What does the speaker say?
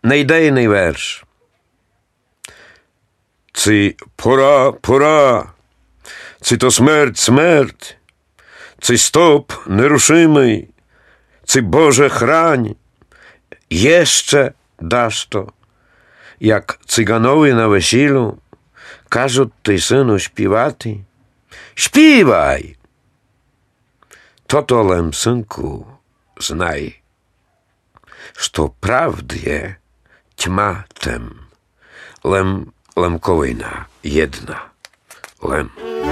Найдейний верш. Ци пора, пора, ци то смерть, смерть, ци стоп нерушимий, ци Боже хрань, jeszcze dasz to, jak cyganowi na weselu, każą ty synu śpiewaty. Śpiewaj! To lem, synku, znaj, что правде тьма tem, lem lemkowina jedna, lem.